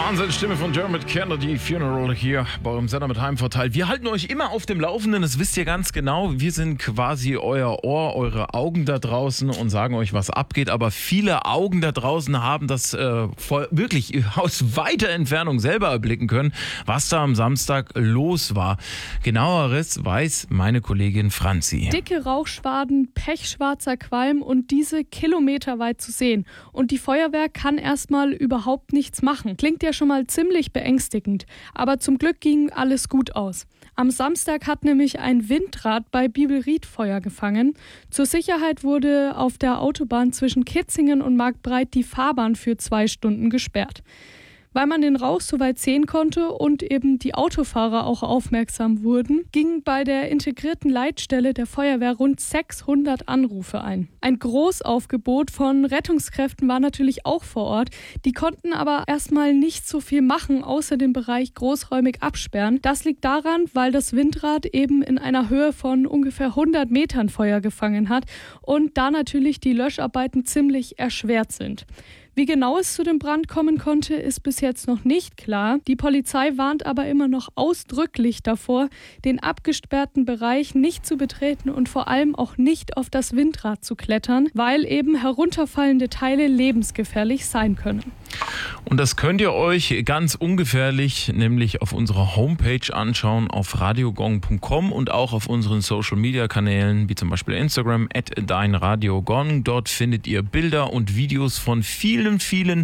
Wahnsinnsstimme von Dermot Kennedy, Funeral hier bei eurem Sender mit Heimvorteil. Wir halten euch immer auf dem Laufenden, das wisst ihr ganz genau. Wir sind quasi euer Ohr, eure Augen da draußen und sagen euch, was abgeht. Aber viele Augen da draußen haben das wirklich aus weiter Entfernung selber erblicken können, was da am Samstag los war. Genaueres weiß meine Kollegin Franzi. Dicke Rauchschwaden, pechschwarzer Qualm und diese kilometerweit zu sehen. Und die Feuerwehr kann erstmal überhaupt nichts machen. Klingt ja schon mal ziemlich beängstigend. Aber zum Glück ging alles gut aus. Am Samstag hat nämlich ein Windrad bei Bibelried Feuer gefangen. Zur Sicherheit wurde auf der Autobahn zwischen Kitzingen und Marktbreit die Fahrbahn für 2 Stunden gesperrt. Weil man den Rauch so weit sehen konnte und eben die Autofahrer auch aufmerksam wurden, gingen bei der integrierten Leitstelle der Feuerwehr rund 600 Anrufe ein. Ein Großaufgebot von Rettungskräften war natürlich auch vor Ort. Die konnten aber erstmal nicht so viel machen, außer den Bereich großräumig absperren. Das liegt daran, weil das Windrad eben in einer Höhe von ungefähr 100 Metern Feuer gefangen hat und da natürlich die Löscharbeiten ziemlich erschwert sind. Wie genau es zu dem Brand kommen konnte, ist bis jetzt noch nicht klar. Die Polizei warnt aber immer noch ausdrücklich davor, den abgesperrten Bereich nicht zu betreten und vor allem auch nicht auf das Windrad zu klettern, weil eben herunterfallende Teile lebensgefährlich sein können. Und das könnt ihr euch ganz ungefährlich nämlich auf unserer Homepage anschauen, auf radiogong.com und auch auf unseren Social-Media-Kanälen, wie zum Beispiel Instagram, @deinradiogong. Dort findet ihr Bilder und Videos von vielen